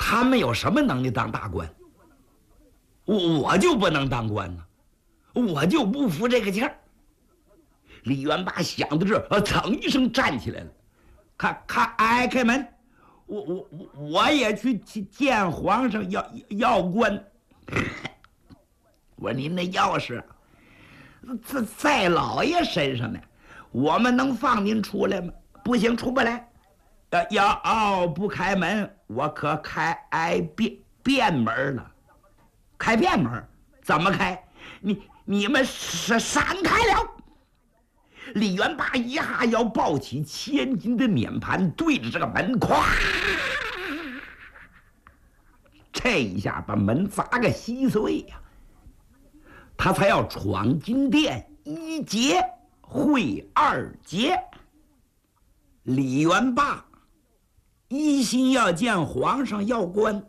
他们有什么能力当大官？我就不能当官呢，我就不服这个气儿。李元霸想到这，噌一声站起来了，开门，我也去见皇上要官。我说您那钥匙在老爷身上呢，我们能放您出来吗？不行，出不来。要不开门，我可开便门了。开便门怎么开？你们是闪开了！李元霸一下要抱起千斤的碾盘，对着这个门，咵！这一下把门砸个稀碎呀！他才要闯金殿，一劫会二劫。李元霸一心要见皇上要官，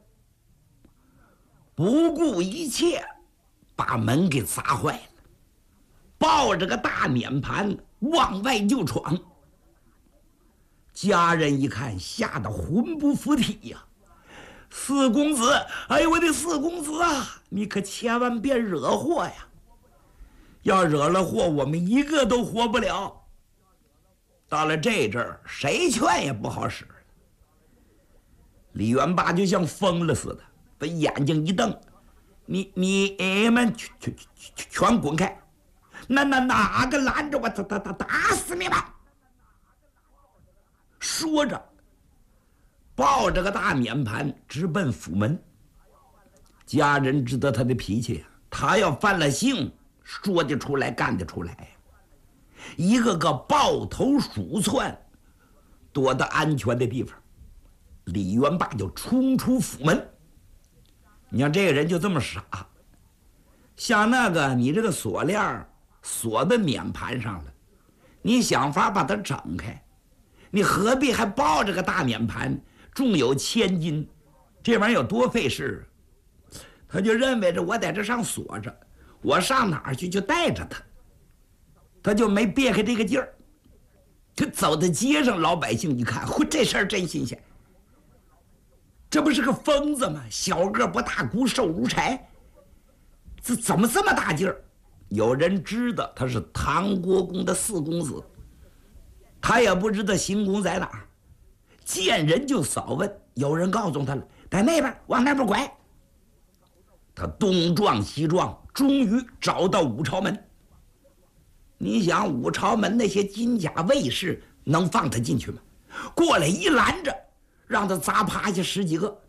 不顾一切把门给砸坏了，抱着个大碾盘往外就闯。家人一看，吓得魂不附体呀！四公子，哎呦我的四公子啊，你可千万别惹祸呀！要惹了祸，我们一个都活不了。到了这阵儿，谁劝也不好使。李元霸就像疯了似的，把眼睛一瞪：“你们全滚开！哪个拦着我，打死你们！”说着，抱着个大碾盘直奔府门。家人知道他的脾气，他要犯了性，说得出来干得出来，一个个抱头鼠窜，躲到安全的地方。李元霸就冲出府门。你看这个人就这么傻，像那个你这个锁链锁在碾盘上了，你想法把它整开，你何必还抱着个大碾盘，重有千斤，这玩意儿有多费事？他就认为着我在这上锁着，我上哪儿去就带着他就没别开这个劲儿。他走到街上，老百姓一看，这事儿真新鲜，这不是个疯子吗？小个不大骨，瘦如柴，这怎么这么大劲儿？有人知道他是唐国公的四公子，他也不知道行宫在哪儿，见人就扫问。有人告诉他了，在那边，往那边拐。他东撞西撞，终于找到武朝门。你想武朝门那些金甲卫士能放他进去吗？过来一拦着，让他砸趴下10几个。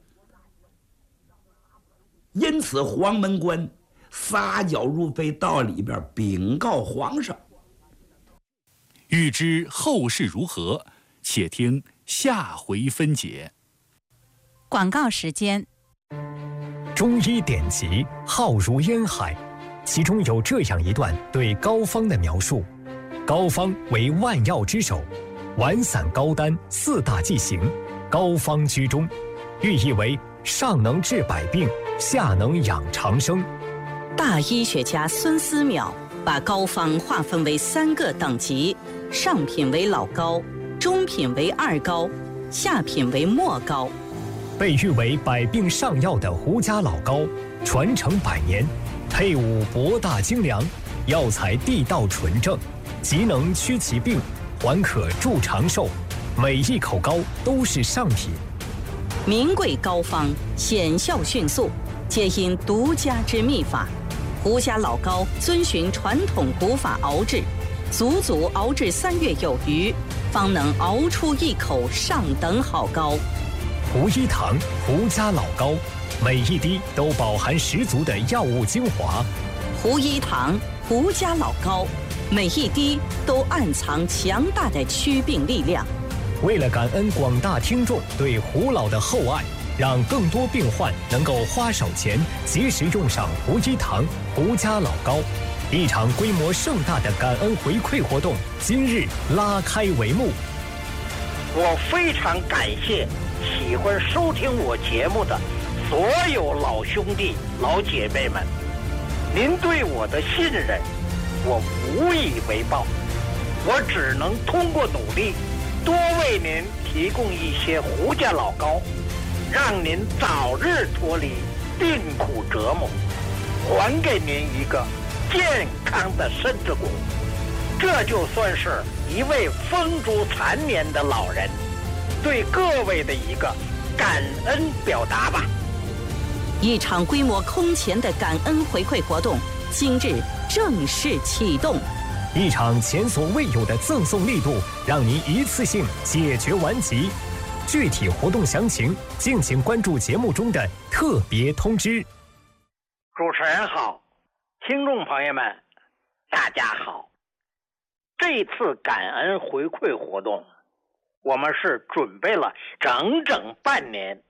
因此黄门官撒脚入妃，到里边禀告皇上。 欲知后事如何，且听下回分解。 广告时间。 中医典籍浩如烟海，其中有这样一段对膏方的描述：膏方为万药之首，丸散膏丹4大剂行，膏方居中，寓意为上能治百病，下能养长生。 大医学家孙思邈把膏方划分为3个等级，上品为老膏，中品为二膏，下品为末膏。 被誉为百病上药的胡家老膏，传承100年，配伍博大精良，药材地道纯正，即能驱其病，还可助长寿，每一口膏都是上品。 名贵膏方显效迅速，皆因独家之秘法。胡家老膏遵循传统古法熬制，足足熬制3月有余，方能熬出一口上等好膏。 胡一堂胡家老膏，每一滴都饱含十足的药物精华。 胡一堂胡家老膏，每一滴都暗藏强大的驱病力量。 为了感恩广大听众对胡老的厚爱，让更多病患能够花少钱及时用上胡一堂胡家老膏，一场规模盛大的感恩回馈活动今日拉开帷幕。 我非常感谢喜欢收听我节目的所有老兄弟老姐妹们，您对我的信任我无以为报，我只能通过努力多为您提供一些胡家老膏， 让您早日脱离病苦折磨，还给您一个健康的身子骨。这就算是一位风烛残年的老人对各位的一个感恩表达吧。 一场规模空前的感恩回馈活动今日正式启动， 一场前所未有的赠送力度，让您一次性解决顽疾。具体活动详情，敬请关注节目中的特别通知。 主持人好，听众朋友们，大家好。这次感恩回馈活动，我们是准备了整整半年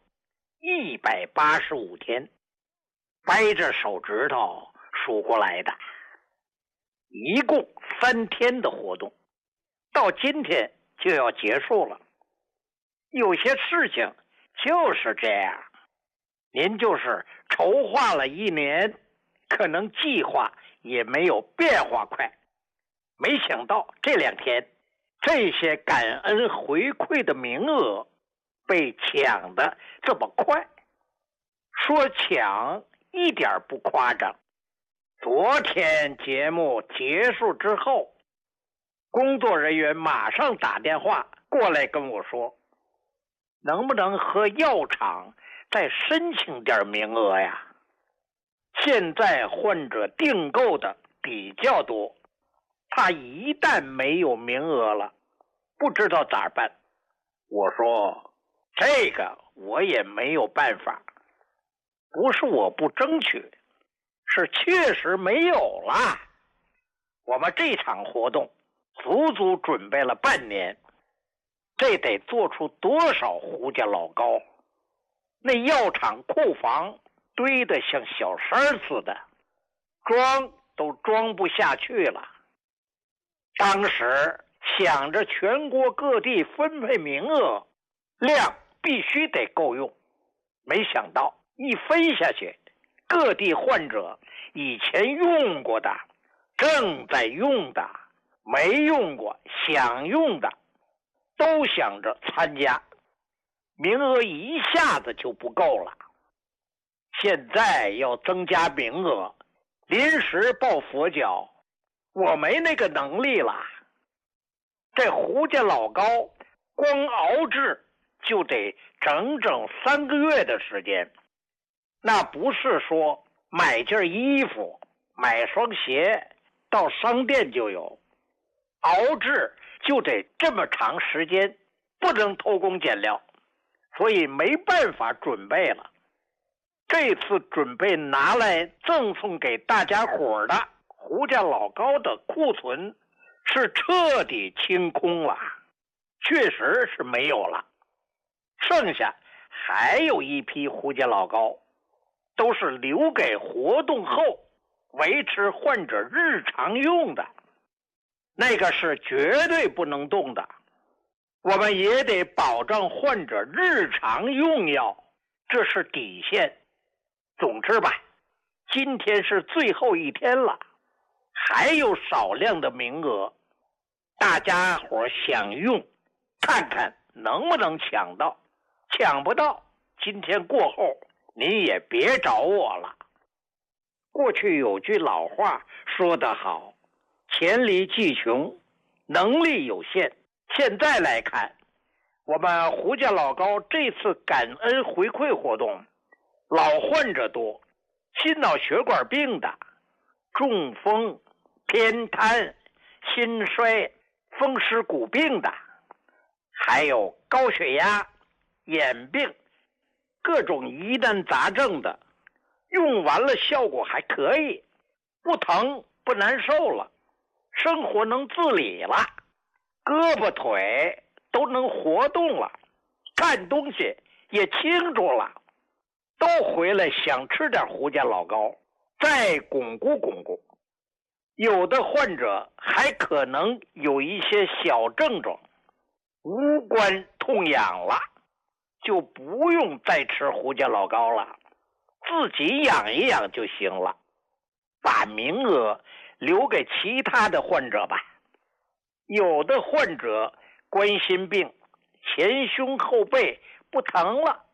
，185天，掰着手指头数过来的，一共3天的活动，到今天就要结束了。有些事情就是这样，您就是筹划了1年，可能计划也没有变化快。没想到这2天，这些感恩回馈的名额被抢得这么快。说抢一点不夸张。昨天节目结束之后，工作人员马上打电话过来跟我说，能不能和药厂再申请点名额呀？现在患者订购的比较多，他一旦没有名额了，不知道咋办。我说这个我也没有办法，不是我不争取，是确实没有了。我们这场活动足足准备了半年，这得做出多少胡家老膏？那药厂库房堆得像小山似的，装都装不下去了。当时想着全国各地分配名额，量必须得够用，没想到一分下去，各地患者以前用过的、正在用的、没用过、想用的，都想着参加，名额一下子就不够了。现在要增加名额，临时抱佛脚，我没那个能力了。这胡家老膏光熬制就得整整3个月的时间，那不是说买件衣服、买双鞋到商店就有，熬制就得这么长时间，不能偷工减料，所以没办法准备了。这次准备拿来赠送给大家伙的胡家老膏的库存是彻底清空了，确实是没有了。剩下还有一批胡家老膏，都是留给活动后维持患者日常用的，那个是绝对不能动的。我们也得保证患者日常用药，这是底线。总之吧，今天是最后一天了，还有少量的名额，大家伙想用，看看能不能抢到。抢不到，今天过后你也别找我了。过去有句老话说得好，黔驴技穷，能力有限。现在来看，我们胡家老膏这次感恩回馈活动，老患者多，心脑血管病的、中风、偏瘫、心衰、风湿骨病的，还有高血压、眼病，各种疑难杂症的，用完了效果还可以，不疼不难受了，生活能自理了，胳膊腿都能活动了，看东西也清楚了，都回来想吃点胡家老膏，再巩固巩固。有的患者还可能有一些小症状，无关痛痒了，就不用再吃胡家老膏了，自己养一养就行了，把名额留给其他的患者吧。有的患者冠心病前胸后背不疼了，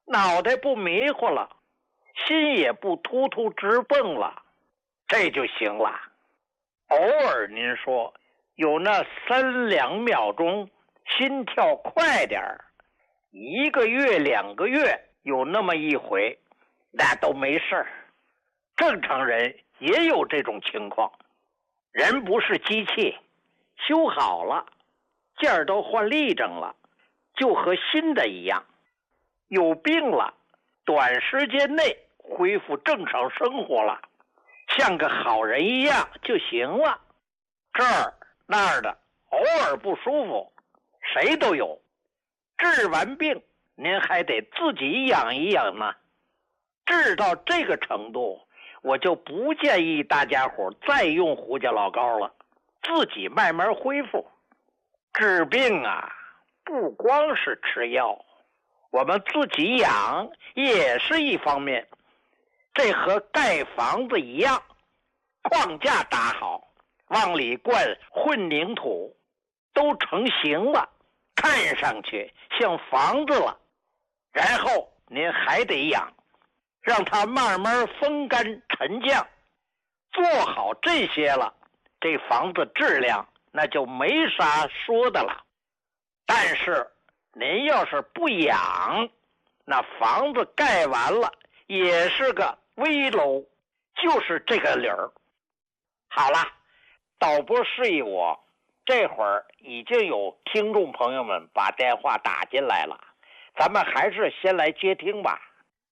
脑袋不迷糊了，心也不突突直蹦了，这就行了。偶尔您说有那3-2秒钟心跳快点儿，1个月2个月有那么一回，那都没事儿。正常人也有这种情况，人不是机器，修好了，件儿都换立正了，就和新的一样。有病了，短时间内恢复正常生活了，像个好人一样就行了。这儿那儿的偶尔不舒服，谁都有。治完病，您还得自己养一养呢。治到这个程度，我就不建议大家伙再用胡家老膏了，自己慢慢恢复。治病啊，不光是吃药，我们自己养也是一方面。这和盖房子一样，框架打好，往里灌混凝土，都成型了，看上去像房子了。然后您还得养，让它慢慢风干沉降。做好这些了，这房子质量那就没啥说的了。但是您要是不养，那房子盖完了也是个危楼，就是这个理儿。好了，导播示意我，这会儿已经有听众朋友们把电话打进来了，咱们还是先来接听吧。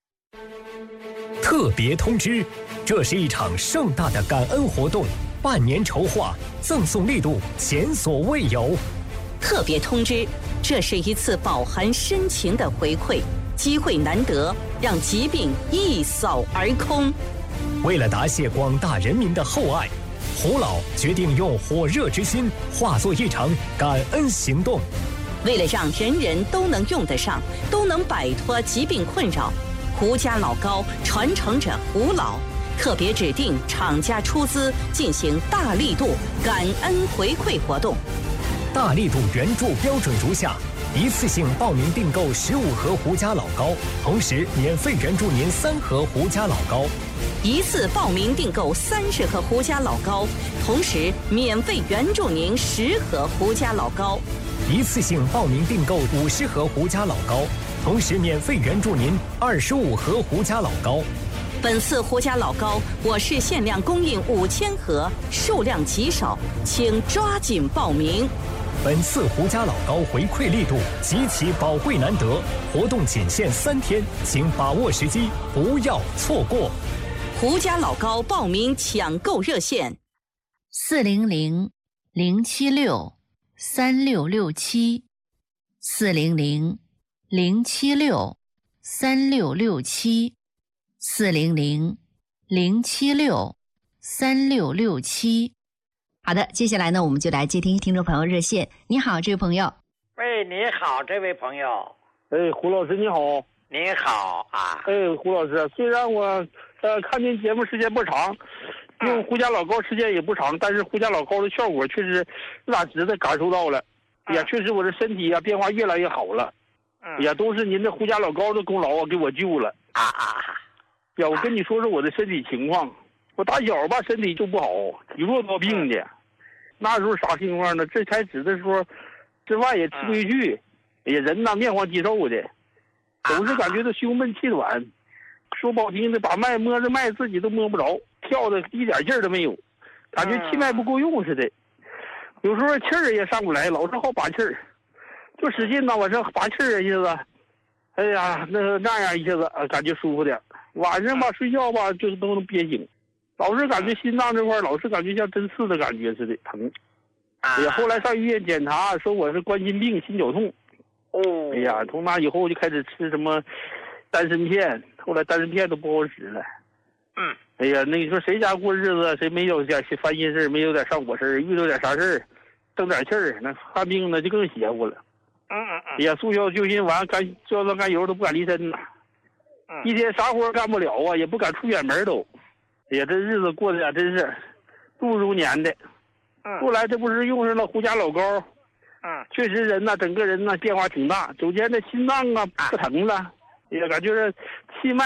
特别通知，这是一场盛大的感恩活动，半年筹划，赠送力度前所未有。 特别通知，这是一次饱含深情的回馈，机会难得，让疾病一扫而空。 为了答谢广大人民的厚爱，胡老决定用火热之心化作一场感恩行动。 为了让人人都能用得上，都能摆脱疾病困扰，胡家老膏传承者胡老特别指定厂家出资进行大力度感恩回馈活动。 大力度援助标准如下：一次性报名订购15盒胡家老膏，同时免费援助您3盒胡家老膏； 一次报名订购30盒胡家老膏，同时免费援助您10盒胡家老膏； 一次性报名订购50盒胡家老膏，同时免费援助您25盒胡家老膏。 本次胡家老膏我市限量供应5000盒，数量极少，请抓紧报名。 本次胡家老膏回馈力度极其宝贵难得，活动仅限3天，请把握时机，不要错过。 胡家老膏报名抢购热线 400-076-3667，400-076-3667。好的，接下来呢，我们就来接听听众朋友热线。你好，这位朋友。 喂，你好，这位朋友。 哎，胡老师你好。 你好啊。 哎，胡老师，虽然我看您节目时间不长，用胡家老膏时间也不长，但是胡家老膏的效果确实实打实的感受到了。也确实我的身体变化越来越好了。也都是您的胡家老膏的功劳给我救了。呀，我跟你说说我的身体情况。我打小吧身体就不好，体弱多病的。那时候啥情况呢？这开始的时候，吃饭也吃不下去，人呐面黄肌瘦的，总是感觉到胸闷气短。说不好听的，把脉摸着脉自己都摸不着，跳的一点劲儿都没有，感觉气脉不够用似的。有时候气儿也上不来，老是好把气儿，就使劲呐往上拔气儿一下子。哎呀，那样一下子感觉舒服点。晚上吧睡觉吧就都能憋醒。老是感觉心脏这块老是感觉像针刺的感觉似的疼。也后来上医院检查，说我是冠心病心绞痛。哎呀，从那以后就开始吃什么丹参片，后来丹参片都不好使了。哎呀，那你说谁家过日子谁没有点烦心事，没有点上火事，遇到点啥事争点气儿，那犯病呢就更邪乎了。哎呀，速效救心丸、焦酸甘油都不敢离身呐。一天啥活干不了啊，也不敢出远门都。哎呀，这日子过得真是度如年的。后来这不是用上了胡家老膏，确实人呐，整个人呐变化挺大。首先这心脏啊不疼了， 也感觉是气脉